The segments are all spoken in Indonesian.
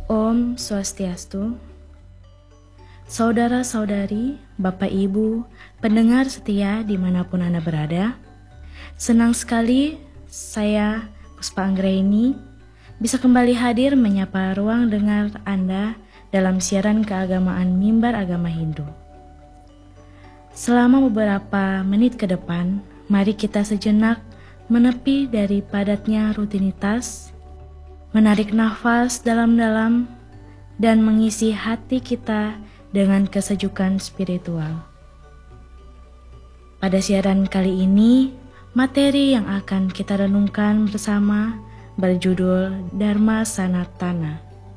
Om Swastiastu. Saudara-saudari, Bapak Ibu, pendengar setia dimanapun Anda berada, senang sekali saya, Puspa Anggraini, bisa kembali hadir menyapa ruang dengar Anda dalam siaran keagamaan Mimbar Agama Hindu. Selama beberapa menit ke depan, mari kita sejenak menepi dari padatnya rutinitas, menarik nafas dalam-dalam, dan mengisi hati kita dengan kesejukan spiritual. Pada siaran kali ini, materi yang akan kita renungkan bersama berjudul Dharma Sanatana.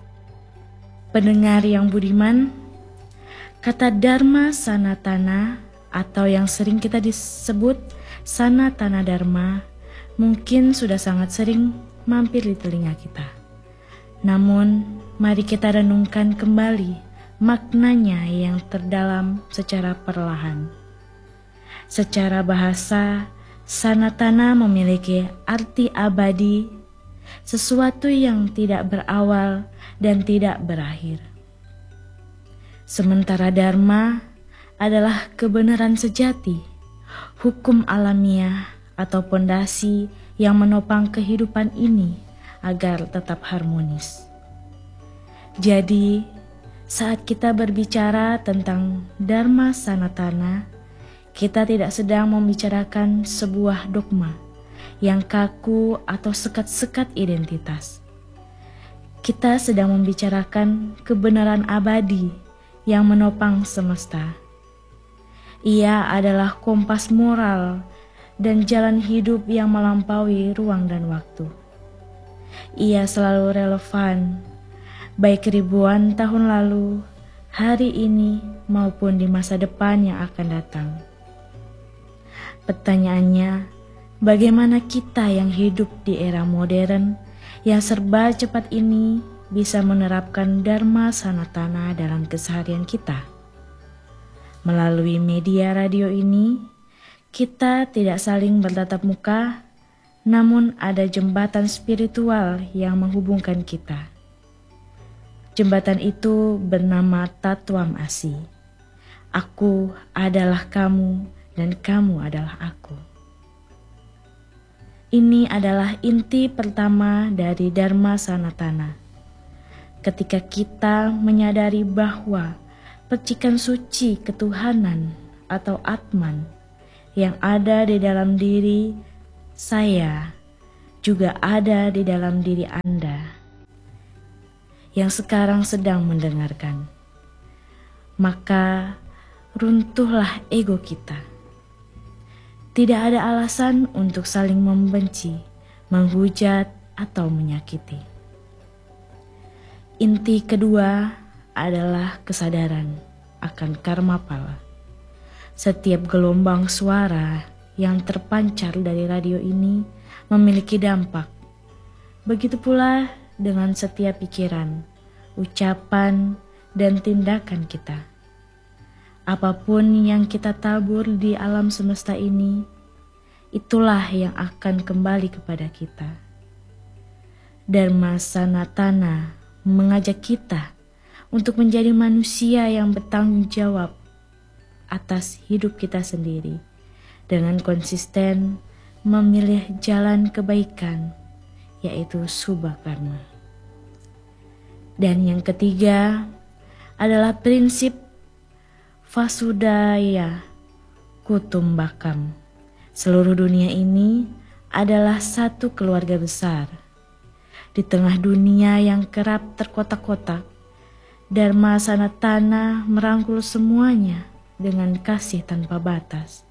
Pendengar yang budiman, kata Dharma Sanatana atau yang sering kita disebut Sanatana Dharma mungkin sudah sangat sering mampir di telinga kita. Namun, mari kita renungkan kembali maknanya yang terdalam secara perlahan. Secara bahasa, Sanatana memiliki arti abadi, sesuatu yang tidak berawal dan tidak berakhir. Sementara Dharma adalah kebenaran sejati, hukum alamiah atau pondasi yang menopang kehidupan ini agar tetap harmonis. Jadi, saat kita berbicara tentang Dharma Sanatana, kita tidak sedang membicarakan sebuah dogma yang kaku atau sekat-sekat identitas. Kita sedang membicarakan kebenaran abadi yang menopang semesta. Ia adalah kompas moral dan jalan hidup yang melampaui ruang dan waktu. Ia selalu relevan, baik ribuan tahun lalu, hari ini, maupun di masa depan yang akan datang. Pertanyaannya, bagaimana kita yang hidup di era modern yang serba cepat ini bisa menerapkan Dharma Sanatana dalam keseharian kita? Melalui media radio ini, kita tidak saling bertatap muka, namun ada jembatan spiritual yang menghubungkan kita. Jembatan itu bernama Tatwam Asi. Aku adalah kamu dan kamu adalah aku. Ini adalah inti pertama dari Dharma Sanatana. Ketika kita menyadari bahwa percikan suci ketuhanan atau Atman yang ada di dalam diri saya juga ada di dalam diri Anda yang sekarang sedang mendengarkan. Maka runtuhlah ego kita. Tidak ada alasan untuk saling membenci, menghujat, atau menyakiti. Inti kedua adalah kesadaran akan karma pala. Setiap gelombang suara yang terpancar dari radio ini memiliki dampak. Begitu pula dengan setiap pikiran, ucapan, dan tindakan kita. Apapun yang kita tabur di alam semesta ini, itulah yang akan kembali kepada kita. Dharma Sanatana mengajak kita untuk menjadi manusia yang bertanggung jawab atas hidup kita sendiri dengan konsisten memilih jalan kebaikan, yaitu subha karma. Dan yang ketiga adalah prinsip Vasudhaiya Kutumbakam. Seluruh dunia ini adalah satu keluarga besar. Di tengah dunia yang kerap terkotak-kotak, Dharma Sanatana merangkul semuanya dengan kasih tanpa batas.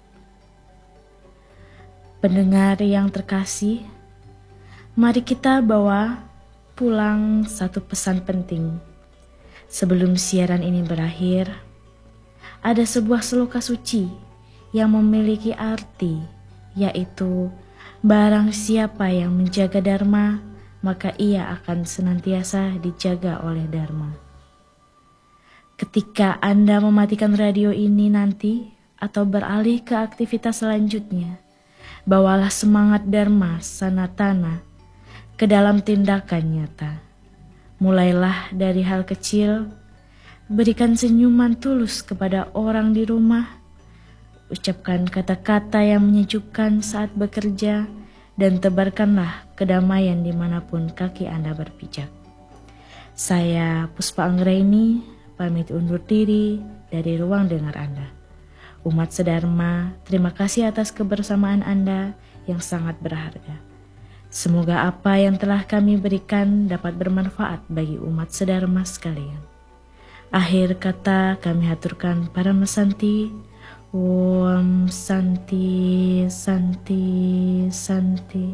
Pendengar yang terkasih, mari kita bawa pulang satu pesan penting. Sebelum siaran ini berakhir, ada sebuah sloka suci yang memiliki arti, yaitu barang siapa yang menjaga Dharma, maka ia akan senantiasa dijaga oleh Dharma. Ketika Anda mematikan radio ini nanti atau beralih ke aktivitas selanjutnya, bawalah semangat Dharma Sanatana ke dalam tindakan nyata. Mulailah dari hal kecil, berikan senyuman tulus kepada orang di rumah, ucapkan kata-kata yang menyejukkan saat bekerja, dan tebarkanlah kedamaian dimanapun kaki Anda berpijak. Saya Puspa Anggraini, pamit undur diri dari ruang dengar Anda. Umat Sedharma, terima kasih atas kebersamaan Anda yang sangat berharga. Semoga apa yang telah kami berikan dapat bermanfaat bagi umat Sedharma sekalian. Akhir kata kami haturkan para mesanti. Om Santi Santi Santi.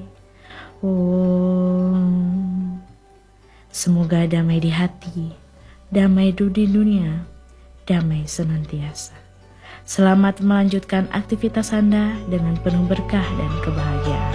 Om. Semoga damai di hati, damai di dunia, damai senantiasa. Selamat melanjutkan aktivitas Anda dengan penuh berkah dan kebahagiaan.